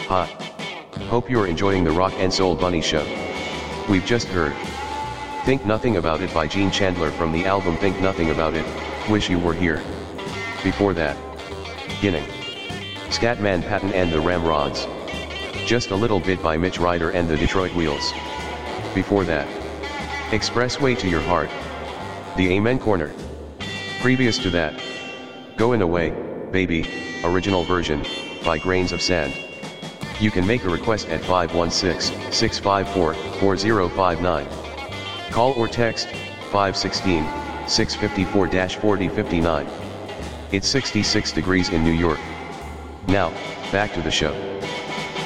Hot. Hope you're enjoying the Rock and Soul Bunny show. We've just heard Think Nothing About It by Gene Chandler from the album Think Nothing About It, Wish You Were Here. Before that, Ginning, Scatman Patton and the Ramrods. Just a Little Bit by Mitch Ryder and the Detroit Wheels. Before that, Expressway to Your Heart, the Amen Corner. Previous to that, Goin' Away, Baby, original version, by Grains of Sand. You can make a request at 516-654-4059. Call or text 516-654-4059. It's 66 degrees in New York. Now, back to the show.